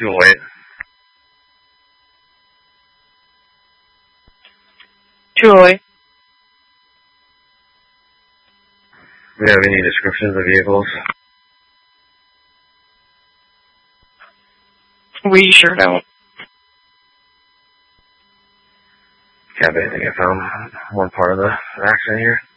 208. 208. Do you have any descriptions of vehicles? We sure don't. Yeah, but I think I found one part of the accident here.